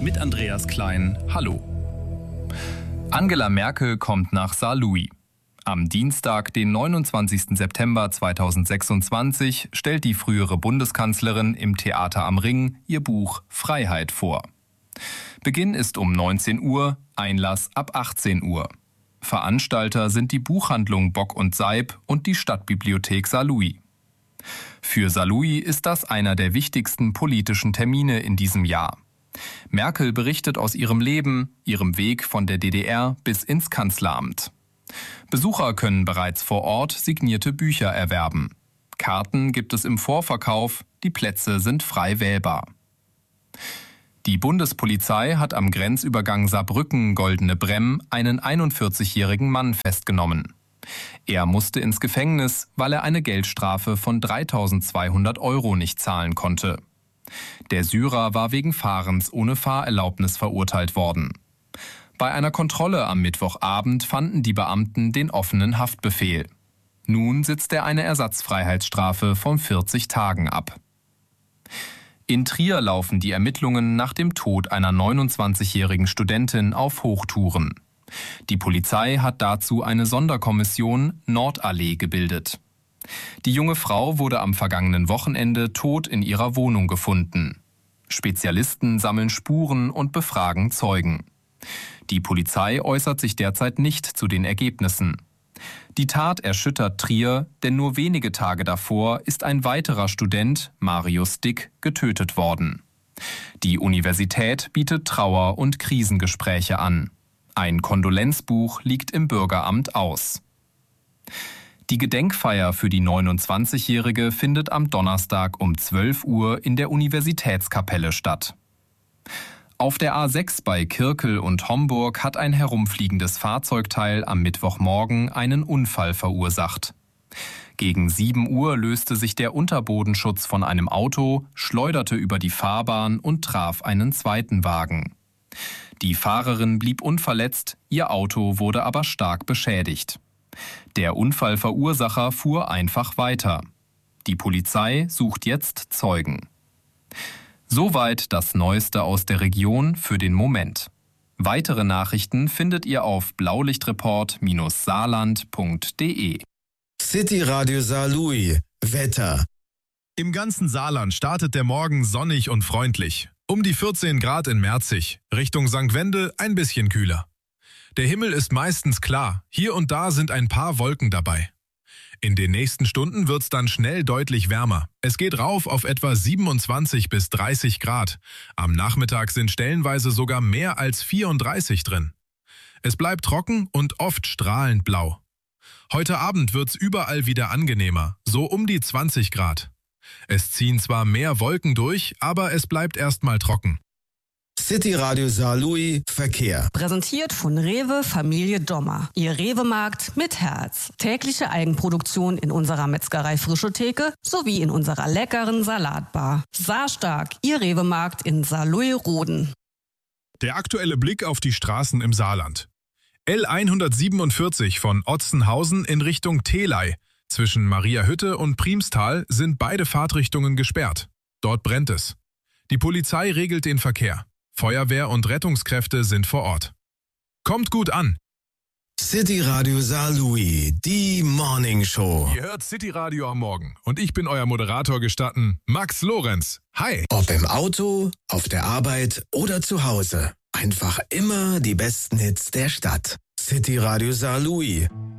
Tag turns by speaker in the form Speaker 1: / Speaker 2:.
Speaker 1: mit Andreas Klein. Hallo. Angela Merkel kommt nach Saarlouis. Am Dienstag, den 29. September 2026, stellt die frühere Bundeskanzlerin im Theater am Ring ihr Buch Freiheit vor. Beginn ist um 19 Uhr, Einlass ab 18 Uhr. Veranstalter sind die Buchhandlung Bock und Seib und die Stadtbibliothek Saarlouis. Für Saarlouis ist das einer der wichtigsten politischen Termine in diesem Jahr. Merkel berichtet aus ihrem Leben, ihrem Weg von der DDR bis ins Kanzleramt. Besucher können bereits vor Ort signierte Bücher erwerben. Karten gibt es im Vorverkauf, die Plätze sind frei wählbar. Die Bundespolizei hat am Grenzübergang Saarbrücken-Goldene Bremm einen 41-jährigen Mann festgenommen. Er musste ins Gefängnis, weil er eine Geldstrafe von 3.200 € nicht zahlen konnte. Der Syrer war wegen Fahrens ohne Fahrerlaubnis verurteilt worden. Bei einer Kontrolle am Mittwochabend fanden die Beamten den offenen Haftbefehl. Nun sitzt er eine Ersatzfreiheitsstrafe von 40 Tagen ab. In Trier laufen die Ermittlungen nach dem Tod einer 29-jährigen Studentin auf Hochtouren. Die Polizei hat dazu eine Sonderkommission Nordallee gebildet. Die junge Frau wurde am vergangenen Wochenende tot in ihrer Wohnung gefunden. Spezialisten sammeln Spuren und befragen Zeugen. Die Polizei äußert sich derzeit nicht zu den Ergebnissen. Die Tat erschüttert Trier, denn nur wenige Tage davor ist ein weiterer Student, Marius Dick, getötet worden. Die Universität bietet Trauer- und Krisengespräche an. Ein Kondolenzbuch liegt im Bürgeramt aus. Die Gedenkfeier für die 29-Jährige findet am Donnerstag um 12 Uhr in der Universitätskapelle statt. Auf der A6 bei Kirkel und Homburg hat ein herumfliegendes Fahrzeugteil am Mittwochmorgen einen Unfall verursacht. Gegen 7 Uhr löste sich der Unterbodenschutz von einem Auto, schleuderte über die Fahrbahn und traf einen zweiten Wagen. Die Fahrerin blieb unverletzt, ihr Auto wurde aber stark beschädigt. Der Unfallverursacher fuhr einfach weiter. Die Polizei sucht jetzt Zeugen. Soweit das Neueste aus der Region für den Moment. Weitere Nachrichten findet ihr auf blaulichtreport-saarland.de.
Speaker 2: City Radio Saarlouis. Wetter.
Speaker 3: Im ganzen Saarland startet der Morgen sonnig und freundlich. Um die 14 Grad in Merzig, Richtung St. Wendel ein bisschen kühler. Der Himmel ist meistens klar, hier und da sind ein paar Wolken dabei. In den nächsten Stunden wird's dann schnell deutlich wärmer. Es geht rauf auf etwa 27 bis 30 Grad. Am Nachmittag sind stellenweise sogar mehr als 34 drin. Es bleibt trocken und oft strahlend blau. Heute Abend wird's überall wieder angenehmer, so um die 20 Grad. Es ziehen zwar mehr Wolken durch, aber es bleibt erstmal trocken.
Speaker 2: City Radio Saarlouis Verkehr.
Speaker 4: Präsentiert von Rewe Familie Dommer. Ihr Rewe-Markt mit Herz. Tägliche Eigenproduktion in unserer Metzgerei Frischetheke sowie in unserer leckeren Salatbar. Saarstark, Ihr Rewe-Markt in Saarlouis-Roden.
Speaker 3: Der aktuelle Blick auf die Straßen im Saarland. L147 von Otzenhausen in Richtung Telei. Zwischen Mariahütte und Priemstal sind beide Fahrtrichtungen gesperrt. Dort brennt es. Die Polizei regelt den Verkehr. Feuerwehr und Rettungskräfte sind vor Ort. Kommt gut an!
Speaker 2: City Radio Saarlouis, die Morning Show.
Speaker 3: Ihr hört City Radio am Morgen und ich bin euer Moderator gestatten, Max Lorenz. Hi!
Speaker 2: Ob im Auto, auf der Arbeit oder zu Hause. Einfach immer die besten Hits der Stadt. City Radio Saarlouis.